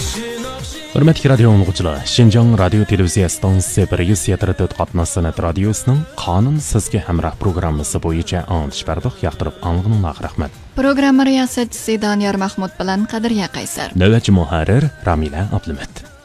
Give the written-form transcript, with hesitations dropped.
Hürmetli radio dinləyicilər, Şinjan Radio Televiziya stansiyasi 107.4 qatnaz sanat radiosining qonun sizga hamroh programmasi bo'yicha anglish bardoq yoqtirib anglag'inlar rahmat. Programma riyosatchisi Doniyor Mahmud bilan Qadirya Qaysar. Navbatchi muharrir Ramila Abdumat.